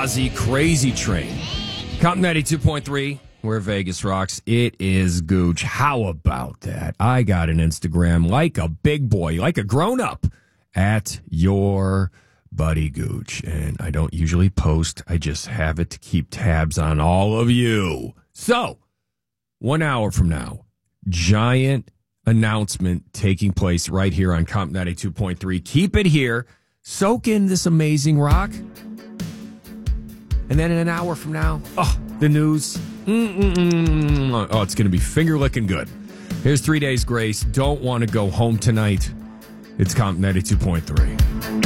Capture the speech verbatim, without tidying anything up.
Ozzy Crazy Train. Comp ninety-two point three, where Vegas rocks. It is Gooch. How about that? I got an Instagram like a big boy, like a grown-up, at your buddy Gooch. And I don't usually post. I just have it to keep tabs on all of you. So, one hour from now, giant announcement taking place right here on Comp ninety-two point three. Keep it here. Soak in this amazing rock. And then in an hour from now, oh, the news. Mm-mm-mm. Oh, it's going to be finger-licking good. Here's Three Days Grace. Don't want to go home tonight. It's Comp ninety-two point three.